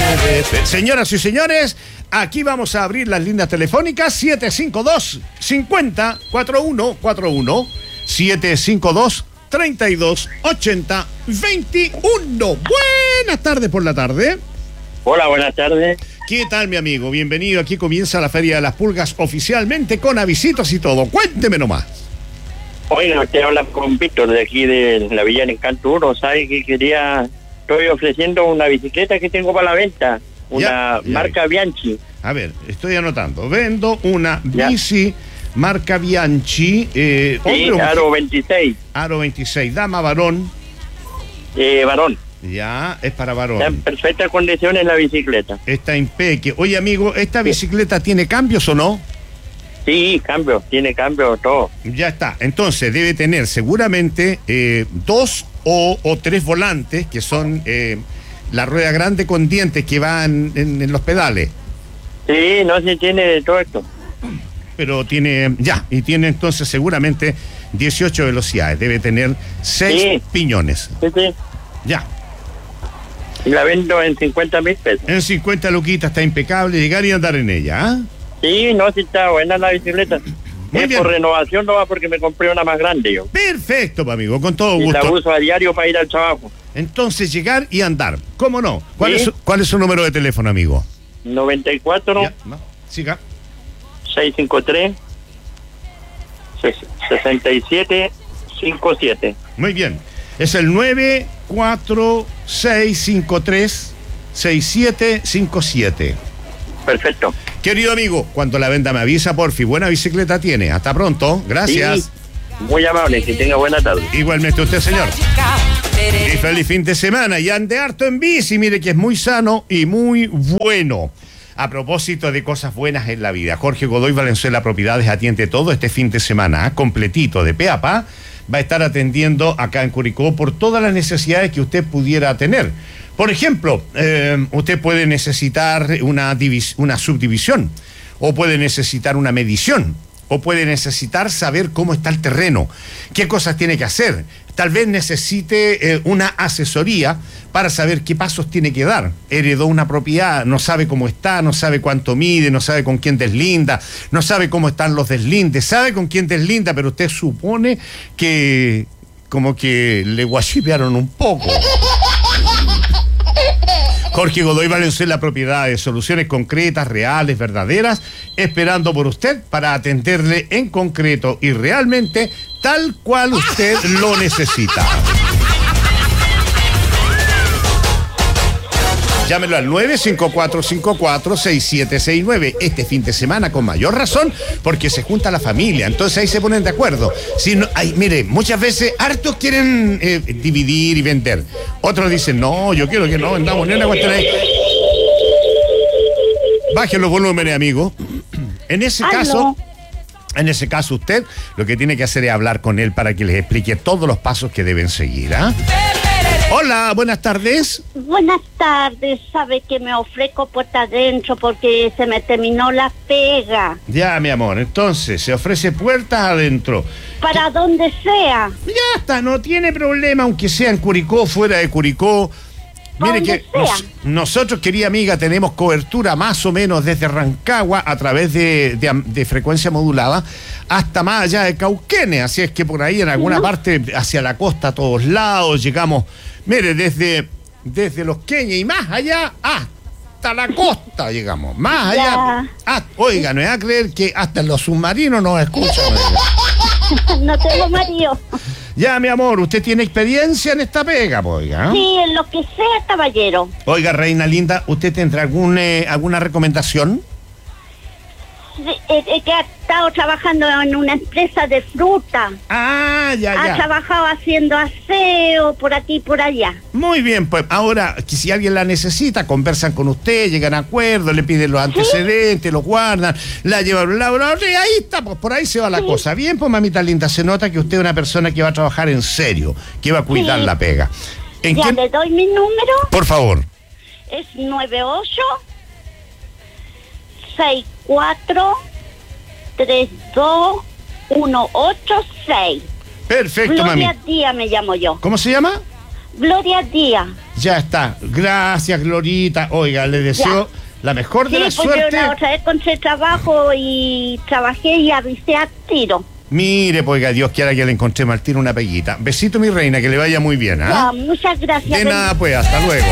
Señoras y señores, aquí vamos a abrir las líneas telefónicas 752-50-4141, 752-3280-21. Buenas tardes por la tarde. Hola, buenas tardes. ¿Qué tal, mi amigo? Bienvenido. Aquí comienza la Feria de las Pulgas oficialmente con avisitos y todo. Cuénteme nomás. Oiga, usted habla con Víctor de aquí de la Villa del Encanto 1. ¿Sabe que estoy ofreciendo una bicicleta que tengo para la venta? Una marca Bianchi. A ver, estoy anotando. Vendo una bici marca Bianchi. Sí, aro 26. Aro 26. Dama, varón. Varón. Ya, es para varón. Está en perfectas condiciones la bicicleta. Está impecable. Oye, amigo, ¿esta bicicleta tiene cambios o no? Sí, tiene cambios, todo. Ya está. Entonces, debe tener seguramente 2 o 3 volantes, que son la rueda grande con dientes que van en los pedales. Sí, no se tiene todo esto. Pero tiene, y tiene entonces seguramente 18 velocidades. Debe tener 6 piñones. Sí. Ya. Y la vendo en 50.000 pesos. En 50 luquitas, está impecable. Llegar y andar en ella, ¿ah? Sí, no, sí está buena la bicicleta. Muy bien. Por renovación no va porque me compré una más grande yo. Perfecto, amigo, con todo y gusto. La uso a diario para ir al trabajo. Entonces, llegar y andar. ¿Cómo no? ¿Cuál es su número de teléfono, amigo? 94 Siga. 653 6757. Muy bien. Es el 946536757. Perfecto. Querido amigo, cuando la venda me avisa, porfi. Buena bicicleta tiene. Hasta pronto. Gracias. Sí, muy amable. Que tenga buena tarde. Igualmente usted, señor. Y feliz fin de semana. Y ande harto en bici. Mire que es muy sano y muy bueno. A propósito de cosas buenas en la vida, Jorge Godoy Valenzuela Propiedades atiende todo este fin de semana, completito, de pe a pa. Va a estar atendiendo acá en Curicó por todas las necesidades que usted pudiera tener. Por ejemplo, usted puede necesitar una subdivisión, o puede necesitar una medición, o puede necesitar saber cómo está el terreno, qué cosas tiene que hacer. Tal vez necesite una asesoría para saber qué pasos tiene que dar. Heredó una propiedad, no sabe cómo está, no sabe cuánto mide, no sabe con quién deslinda, no sabe cómo están los deslindes, sabe con quién deslinda, pero usted supone que como que le guachipearon un poco. Jorge Godoy Valenzuela Propiedades, soluciones concretas, reales, verdaderas, esperando por usted para atenderle en concreto y realmente tal cual usted lo necesita. Llámelo al 954546769 este fin de semana con mayor razón porque se junta la familia, entonces ahí se ponen de acuerdo. Si no, mire, muchas veces hartos quieren dividir y vender. Otros dicen, no, yo quiero que no vendamos ni una cuestión ahí. Baje los volúmenes, amigo. En ese caso usted lo que tiene que hacer es hablar con él para que les explique todos los pasos que deben seguir, ¿ah? Hola, buenas tardes. Buenas tardes, sabe que me ofrezco puerta adentro porque se me terminó la pega. Ya, mi amor, entonces se ofrece puertas adentro. Para donde sea. Ya está, no tiene problema, aunque sea en Curicó, fuera de Curicó. Mire que nosotros, querida amiga, tenemos cobertura más o menos desde Rancagua a través de frecuencia modulada hasta más allá de Cauquenes, así es que por ahí en alguna parte hacia la costa a todos lados llegamos, mire, desde Los Queñes y más allá hasta la costa llegamos, más allá. Oiga, no es a creer que hasta los submarinos nos escuchan. No tengo marido. Ya, mi amor, ¿usted tiene experiencia en esta pega, oiga? Sí, en lo que sea, caballero. Oiga, reina linda, ¿usted tendrá alguna recomendación? Que ha estado trabajando en una empresa de fruta. Ya. Ha trabajado haciendo aseo por aquí y por allá. Muy bien, pues ahora, que si alguien la necesita, conversan con usted, llegan a acuerdos, le piden los antecedentes, los guardan, la llevan a un laboratorio y ahí está, pues por ahí se va la cosa. Bien, pues mamita linda, se nota que usted es una persona que va a trabajar en serio, que va a cuidar la pega. ¿Le doy mi número? Por favor. Es 98-64-32186. Perfecto, Gloria mami. Díaz me llamo yo. ¿Cómo se llama? Gloria Díaz. Ya está. Gracias, Glorita. Oiga, le deseo la mejor de la pues suerte. Yo la otra vez encontré trabajo y trabajé y avisé al tiro. Mire, pues, oiga, Dios quiera que le encontremos al tiro una peguita. Besito, mi reina, que le vaya muy bien, ¿ah? Ya, muchas gracias. De nada, pues, hasta luego.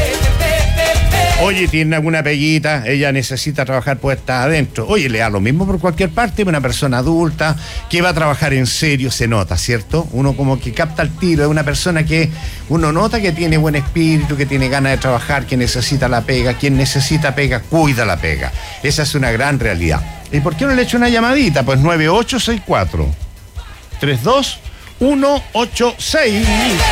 Oye, tiene alguna peguita, ella necesita trabajar puesta adentro. Oye, le da lo mismo por cualquier parte, una persona adulta que va a trabajar en serio, se nota, ¿cierto? Uno como que capta el tiro, es una persona que uno nota que tiene buen espíritu, que tiene ganas de trabajar, que necesita la pega. Quien necesita pega, cuida la pega. Esa es una gran realidad. ¿Y por qué no le echo una llamadita? Pues 9864 32186.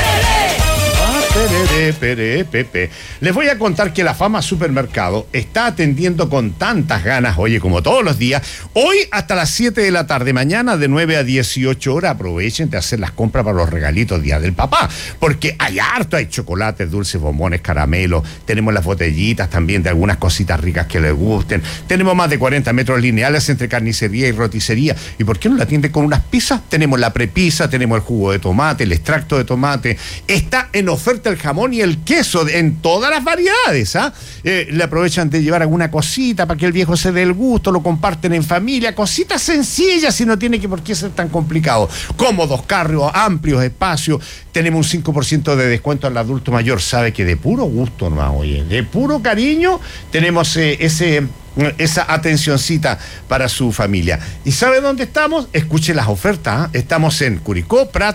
Les voy a contar que la Fama Supermercado está atendiendo con tantas ganas, oye, como todos los días, hoy hasta las 7 de la tarde, mañana de 9 a 18 horas, aprovechen de hacer las compras para los regalitos Día del Papá, porque hay harto, hay chocolates, dulces, bombones, caramelos, tenemos las botellitas también de algunas cositas ricas que les gusten, tenemos más de 40 metros lineales entre carnicería y roticería, ¿y por qué no la atienden con unas pizzas? Tenemos la prepizza, tenemos el jugo de tomate, el extracto de tomate, está en oferta el jamón y el queso en todas las variedades, ¿ah? Le aprovechan de llevar alguna cosita para que el viejo se dé el gusto, lo comparten en familia, cositas sencillas y no tiene que por qué ser tan complicado. Cómodos, carros, amplios espacios, tenemos un 5% de descuento al adulto mayor, sabe que de puro gusto nomás, oye, de puro cariño tenemos esa atencioncita para su familia. ¿Y sabe dónde estamos? Escuche las ofertas, ¿eh? Estamos en Curicó, Prat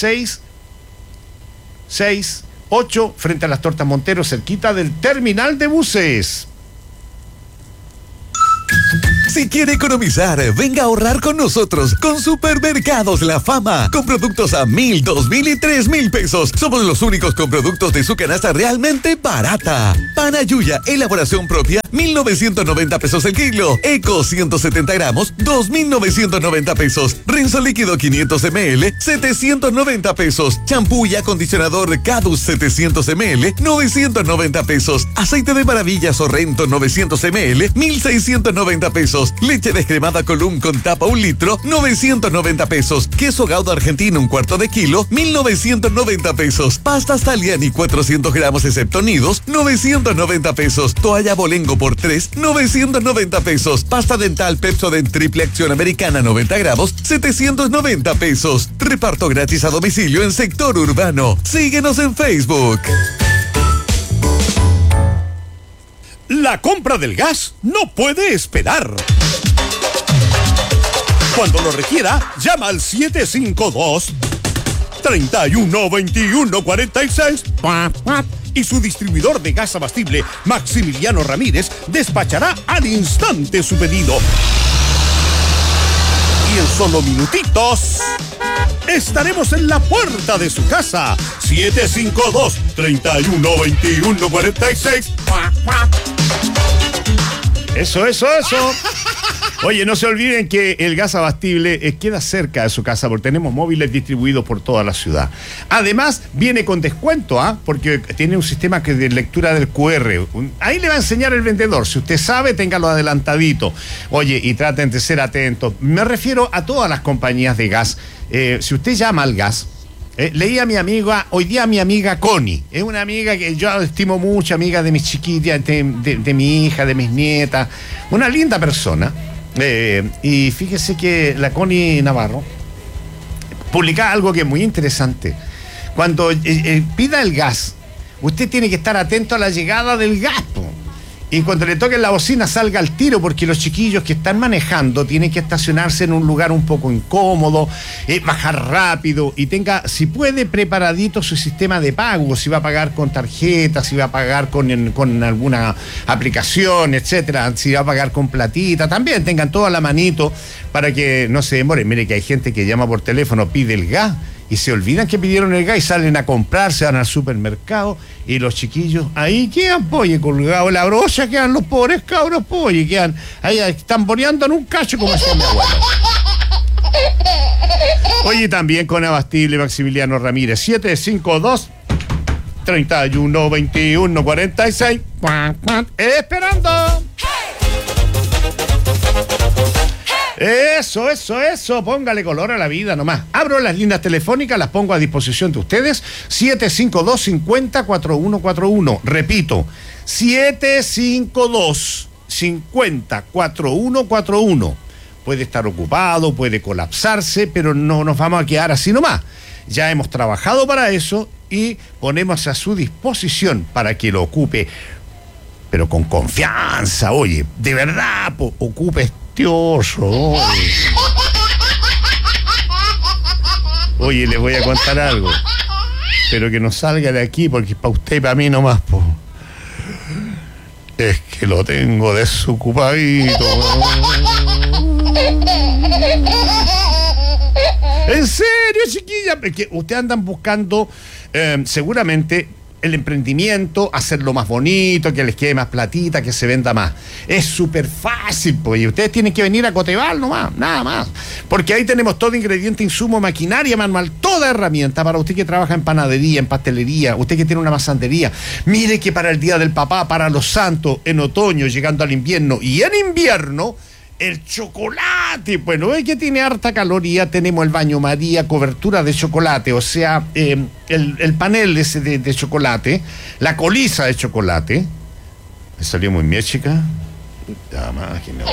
668, frente a las Tortas Montero, cerquita del terminal de buses. Si quiere economizar, venga a ahorrar con nosotros con Supermercados La Fama, con productos a 1,000, 2,000 y 3,000 pesos. Somos los únicos con productos de su canasta realmente barata. Pan Ayuya, elaboración propia, 1,990 pesos el kilo. Eco, 170 gramos, 2,990 pesos. Rinzo líquido 500 ml, 790 pesos. Champú y acondicionador Cadus 700 ml, 990 pesos. Aceite de maravilla Sorrento 900 ml, 1,690 pesos. Leche descremada Column con tapa 1 litro, 990 pesos. Queso Gouda argentino 1/4 de kilo, 1,990 pesos. Pastas Taliani 400 gramos excepto nidos, 990 pesos. Toalla Bolengo por 3, 990 pesos. Pasta dental Pepsodent triple acción americana 90 gramos, 790 pesos. Reparto gratis a domicilio en sector urbano. Síguenos en Facebook. La compra del gas no puede esperar. Cuando lo requiera, llama al 752-312146 y su distribuidor de gas abastible, Maximiliano Ramírez, despachará al instante su pedido. Y en solo minutitos estaremos en la puerta de su casa. 752-312146. Eso. Oye, no se olviden que el gas abastible queda cerca de su casa porque tenemos móviles distribuidos por toda la ciudad. Además, viene con descuento, porque tiene un sistema de lectura del QR. Ahí le va a enseñar el vendedor. Si usted sabe, téngalo adelantadito. Oye, y traten de ser atentos. Me refiero a todas las compañías de gas. Si usted llama al gas, leí a mi amiga, hoy día mi amiga Connie, es una amiga que yo estimo mucho, amiga de mis chiquitas, de mi hija, de mis nietas, una linda persona, y fíjese que la Connie Navarro publica algo que es muy interesante. Cuando pida el gas, usted tiene que estar atento a la llegada del gas, y cuando le toquen la bocina salga al tiro, porque los chiquillos que están manejando tienen que estacionarse en un lugar un poco incómodo, bajar rápido y tenga, si puede, preparadito su sistema de pago, si va a pagar con tarjeta, si va a pagar con alguna aplicación, etcétera, si va a pagar con platita, también tengan toda la manito para que no se demoren. Mire que hay gente que llama por teléfono, pide el gas y se olvidan que pidieron el gas y salen a comprar, se van al supermercado y los chiquillos ahí quedan, pollo, colgados la brocha, quedan los pobres cabros, pollo, quedan ahí tamboreando en un cacho como hacía mi abuelo. Oye, también con abastible Maximiliano Ramírez, 752-312146. Esperando. Eso, póngale color a la vida nomás. Abro las líneas telefónicas, las pongo a disposición de ustedes. 752-50-4141. Repito, 752-50-4141. Puede estar ocupado, puede colapsarse, pero no nos vamos a quedar así nomás. Ya hemos trabajado para eso y ponemos a su disposición para que lo ocupe, pero con confianza, oye, de verdad, ocupe este oso. Oye, les voy a contar algo, pero que no salga de aquí porque es para usted y para mí nomás, po. Es que lo tengo desocupadito. ¿En serio, chiquilla? Porque ustedes andan buscando seguramente el emprendimiento, hacerlo más bonito, que les quede más platita, que se venda más. Es súper fácil, pues. Y ustedes tienen que venir a Coteval nomás, nada más. Porque ahí tenemos todo ingrediente, insumo, maquinaria, manual, toda herramienta para usted que trabaja en panadería, en pastelería, usted que tiene una masandería. Mire que para el Día del Papá, para los Santos, en otoño, llegando al invierno y en invierno, el chocolate, bueno, es que tiene harta caloría. Tenemos el baño María, cobertura de chocolate, o sea, el panel ese de chocolate, la coliza de chocolate. ¿Me salió muy bien, chica? Ya, máquina.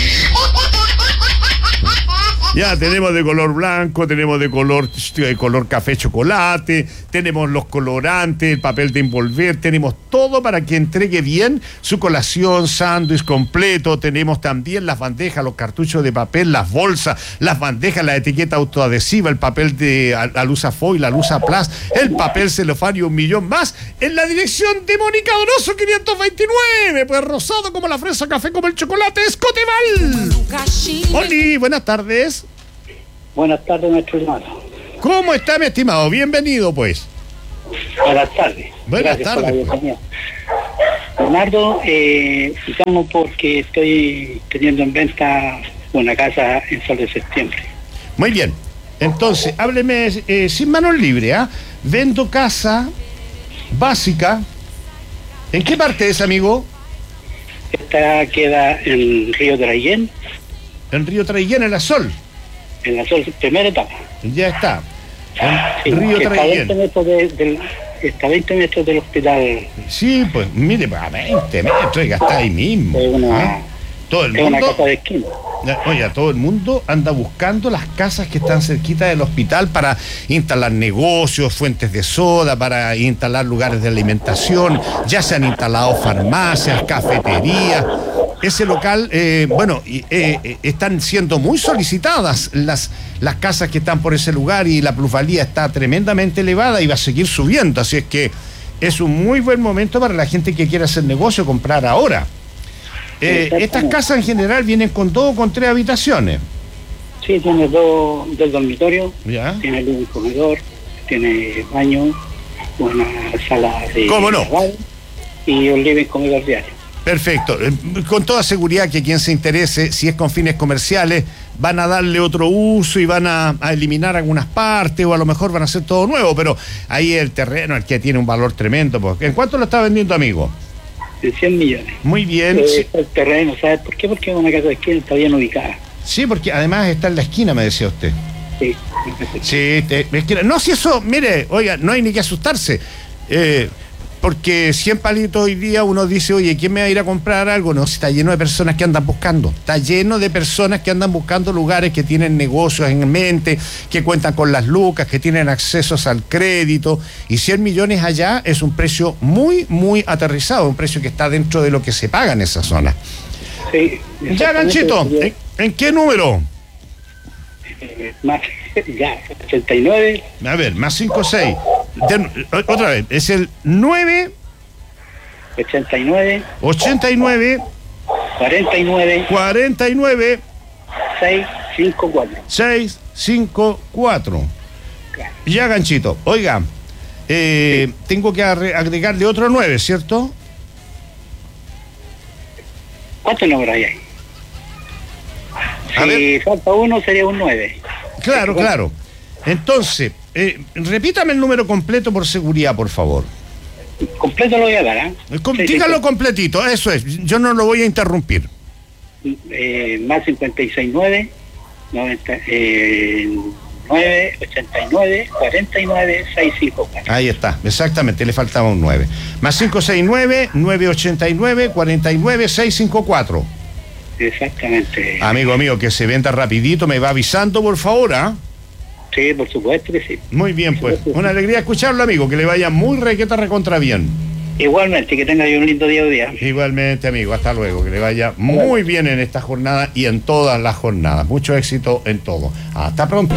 Ya tenemos de color blanco, tenemos de color café chocolate, tenemos los colorantes, el papel de envolver, tenemos todo para que entregue bien su colación, sándwich completo. Tenemos también las bandejas, los cartuchos de papel, las bolsas, las bandejas, la etiqueta autoadhesiva, el papel de Alusa Foil, Alusa Plus, el papel celofán y 1.000.000 más en la dirección de Mónica Donoso 529, pues rosado como la fresa, café como el chocolate, es Coteval. Oli, buenas tardes. Buenas tardes, nuestro hermano. ¿Cómo está, mi estimado? Bienvenido, pues. Buenas tardes. Buenas Gracias tardes. por la bienvenida. Leonardo, llamo porque estoy teniendo en venta una casa en Sol de Septiembre. Muy bien. Entonces, hábleme sin manos libres, ¿ah? Vendo casa básica. ¿En qué parte es, amigo? Esta queda en Río Traillén. En Río Traillén, en la Sol. En la Sol, primera etapa. Ya está. Sí, En Río está Traillén. 20 metros está a 20 metros del hospital. Sí, pues mire, a 20 metros, ya está ahí mismo. Es una, ¿Ah? Todo el es una mundo. casa de esquina. Oye, todo el mundo anda buscando las casas que están cerquita del hospital para instalar negocios, fuentes de soda, para instalar lugares de alimentación. Ya se han instalado farmacias, cafeterías. Ese local, están siendo muy solicitadas las casas que están por ese lugar y la plusvalía está tremendamente elevada y va a seguir subiendo. Así es que es un muy buen momento para la gente que quiere hacer negocio, comprar ahora. Estas casas en general vienen con 2 o con 3 habitaciones. Sí, tiene dos dormitorios, ¿Ya? tiene un comedor, tiene baño, una sala de ¿Cómo no? lavado y un living comedor diario. Perfecto. Con toda seguridad que quien se interese, si es con fines comerciales, van a darle otro uso y van a eliminar algunas partes o a lo mejor van a hacer todo nuevo, pero ahí el terreno, el que tiene un valor tremendo. Porque, ¿en cuánto lo está vendiendo, amigo? De 100 millones. Muy bien. Sí. El terreno, ¿sabes por qué? Porque es una casa de esquina, está bien ubicada. Sí, porque además está en la esquina, me decía usted. Sí. Sí, no, si eso, mire, oiga, no hay ni que asustarse. Porque 100 palitos hoy día uno dice, oye, ¿quién me va a ir a comprar algo? No, si está lleno de personas que andan buscando. Está lleno de personas que andan buscando lugares que tienen negocios en mente, que cuentan con las lucas, que tienen accesos al crédito. Y 100 millones allá es un precio muy, muy aterrizado, un precio que está dentro de lo que se paga en esa zona. Sí. Ya, Ganchito, ¿en qué número? Más, ya, 89. A ver, más 56. Otra vez, es el 9 89 89 49 49 654. 654. Claro. Ya, Ganchito. Oiga, tengo que agregarle otro 9, ¿cierto? ¿Cuántos números hay ahí? A Si falta uno, sería un 9. Claro, claro. Entonces, repítame el número completo por seguridad, por favor. Completo lo voy a dar, ¿eh? Dígalo completito, eso es. Yo no lo voy a interrumpir. más 569 989 49 654. Ahí está, exactamente, le faltaba un 9. Más 569-989 49 654. Exactamente. Amigo mío, que se venda rapidito, me va avisando, por favor, ¿ah? Sí, por supuesto que sí. Muy bien, pues. Una alegría escucharlo, amigo, que le vaya muy recontra bien. Igualmente, que tenga un lindo día hoy día. Igualmente, amigo, hasta luego, que le vaya muy bien en esta jornada y en todas las jornadas. Mucho éxito en todo. Hasta pronto.